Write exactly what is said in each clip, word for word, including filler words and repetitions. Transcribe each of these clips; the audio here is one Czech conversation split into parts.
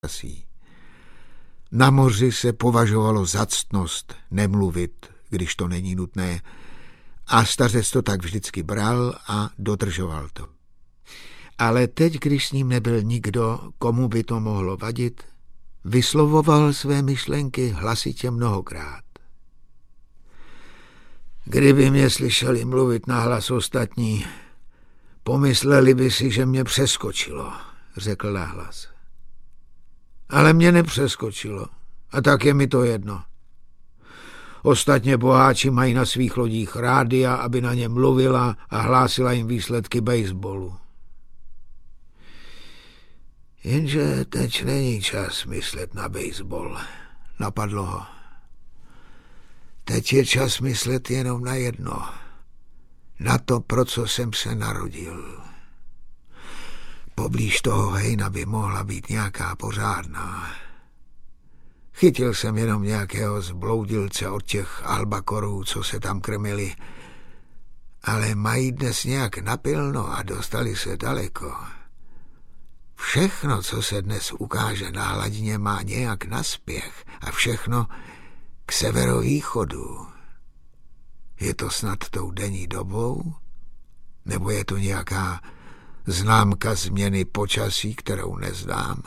Na moři se považovalo za ctnost nemluvit, když to není nutné, a stařec to tak vždycky bral a dodržoval to. Ale teď, když s ním nebyl nikdo, komu by to mohlo vadit, vyslovoval své myšlenky hlasitě mnohokrát. Kdyby mě slyšeli mluvit nahlas ostatní, pomysleli by si, že mě přeskočilo, řekl nahlas. Ale mě nepřeskočilo, a tak je mi to jedno. Ostatně boháči mají na svých lodích rádia, aby na ně mluvila a hlásila jim výsledky baseballu. Jenže teď není čas myslet na baseball, napadlo ho. Teď je čas myslet jenom na jedno, na to, pro co jsem se narodil. Poblíž toho hejna by mohla být nějaká pořádná. Chytil jsem jenom nějakého zbloudilce od těch albakorů, co se tam krmili, ale mají dnes nějak napilno a dostali se daleko. Všechno, co se dnes ukáže na hladině, má nějak naspěch a všechno k severovýchodu. Je to snad tou denní dobou? Nebo je to nějaká známka změny počasí, kterou neznám?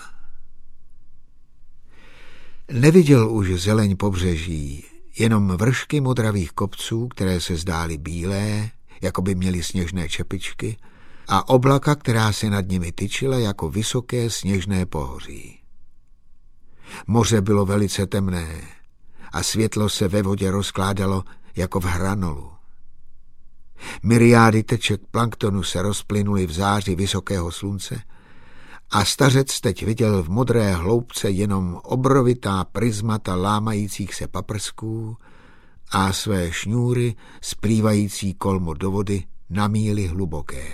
Neviděl už zeleň pobřeží, jenom vršky modravých kopců, které se zdály bílé, jako by měly sněžné čepičky, a oblaka, která se nad nimi tyčila jako vysoké sněžné pohoří. Moře bylo velice temné a světlo se ve vodě rozkládalo jako v hranolu. Myriády teček planktonu se rozplynuly v záři vysokého slunce a stařec teď viděl v modré hloubce jenom obrovitá prismata lámajících se paprsků a své šňůry splývající kolmo do vody na míly hluboké.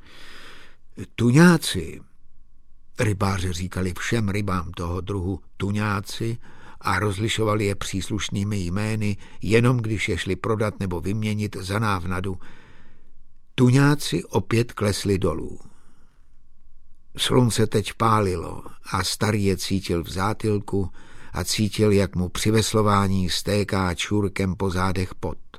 Tuňáci, rybáři říkali všem rybám toho druhu tuňáci a rozlišovali je příslušnými jmény, jenom když je šli prodat nebo vyměnit za návnadu, tuňáci opět klesli dolů. Slunce teď pálilo a starý je cítil v zátylku a cítil, jak mu při veslování stéká čůrkem po zádech pot.